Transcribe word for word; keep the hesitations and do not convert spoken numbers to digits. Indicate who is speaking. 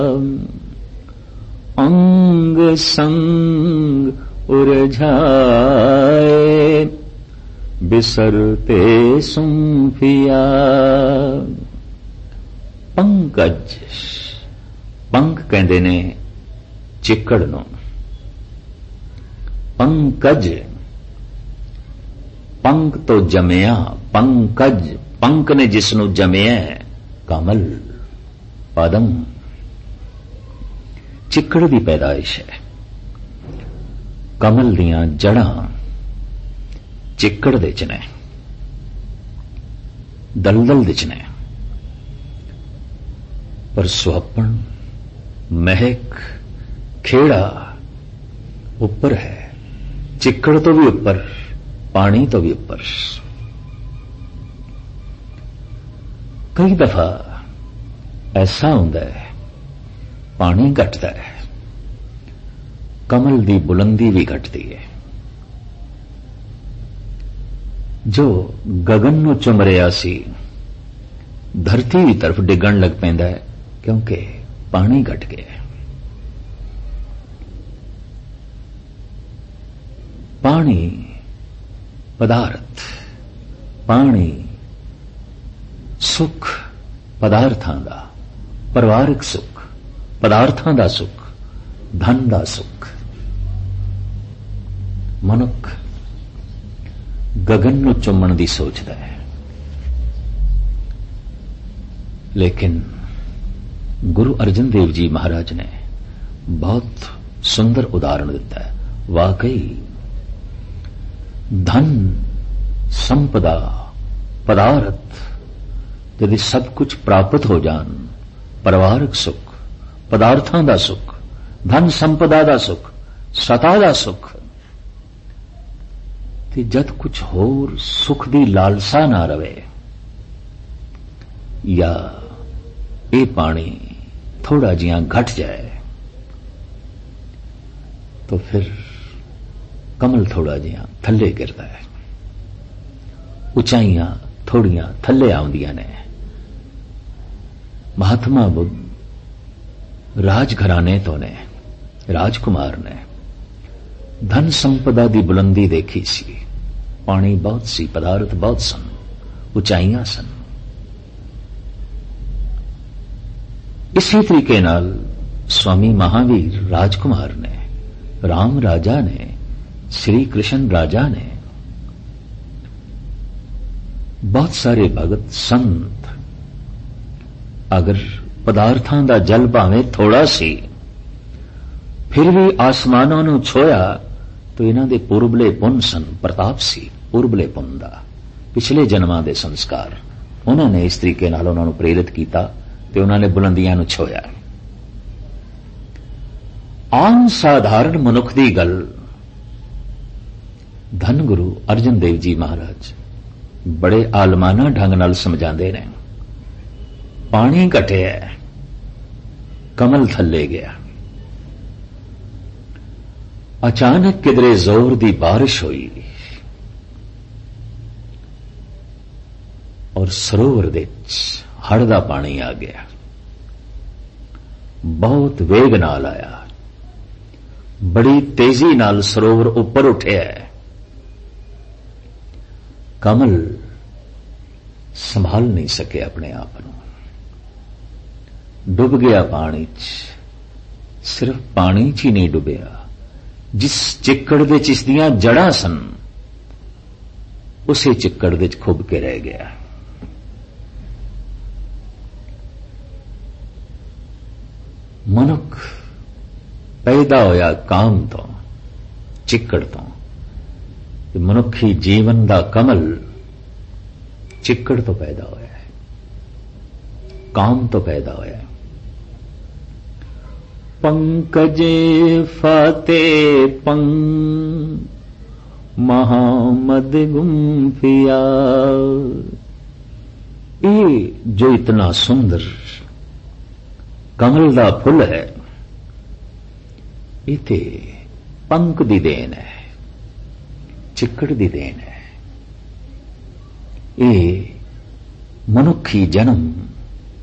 Speaker 1: अंग संग उरझाए बिसरते सुम्फिया। पंकज, पंक कहंदे ने चिक्कड़ नूं। पंकज, पंक तो जमिया, पंकज पंक ने जिसनूं जमिया। कमल, पदम चिक्कड़ दी पैदाइश है। कमल दियां जड़ां चिक्कड़ दे च ने, दलदल दे च ने, पर सुहपण, महक, खेड़ा ऊपर है। चिक्कड़ तो भी ऊपर, पानी तो भी ऊपर। कई दफा ऐसा हुंदा है पानी घटता है, कमल दी बुलंदी भी घटती है। जो गगन नूं चुम रिहा सी धरती की तरफ डिगण लग पैंदा है, क्योंकि पानी घट गया। पानी पदार्थ, पानी सुख पदार्थां दा, परिवारिक सुख, पदार्थां दा सुख, धन दा सुख। मनुख गगन नूं चुमण दी सोचदा है, लेकिन गुरु अर्जन देव जी महाराज ने बहुत सुंदर उदाहरण दिता है। वाकई धन, संपदा, पदार्थ यदि सब कुछ प्राप्त हो जान, परिवारिक सुख, पदार्थां दा सुख, धन संपदा दा सुख, सता दा सुख, ते जद कुछ होर सुख दी लालसा ना रवे, या ये पानी थोड़ा जिहा घट जाए, तो फिर कमल थोड़ा जिहा थल्ले गिरदा है। उचाइयां थोड़ियां थल्ले आउंदियां ने। महात्मा बुद्ध राजघराने तो ने, राजकुमार ने धन संपदा दी बुलंदी देखी सी। पानी बहुत सी, पदार्थ बहुत सन, उचाइयां सन। इसी तरीके नाल स्वामी महावीर राजकुमार ने, राम राजा ने, श्री कृष्ण राजा ने, बहुत सारे भगत संत, अगर पदार्थां दा जल भावें थोड़ा सी, फिर भी आसमानां नूं छोया तो इन्हां दे पुरबले पुन सन, प्रताप सी पुरबले पुन दा, पिछले जन्मां दे संस्कार। उन्होंने इस तरीके नाल उन्हां नूं प्रेरित कीता ते उन्हां ने बुलंदियां नूं छोया। आम साधारण मनुख दी गल धन गुरु अर्जन देव जी महाराज बड़े आलमाना ढंग नाल समझांदे ने। पानी घटिया, कमल थल्ले गया। अचानक किधरे जोर दी बारिश हुई और सरोवर दे हड़ दा पानी आ गया। बहुत वेग नाल आया, बड़ी तेजी नाल सरोवर उपर उठिया। कमल संभाल नहीं सके अपने आप को, डुब गया पानी च। सिर्फ पानी च ही नहीं डुबिया, जिस चिक्कड़ दे जिसदियां जड़ां सन उसे चिक्कड़ दे खुब के रह गया। मनुख पैदा होया काम तो, चिक्कड़ तो। मनुखी जीवन दा कमल चिक्कड़ तो पैदा होया है, काम तो पैदा होया है। पंकजे फाते पंग महामद गुम्फिया। ये जो इतना सुंदर कमल दा फुल है, इते पंक दी देन है, चिक्कड़ दी देन है। ये मनुखी जन्म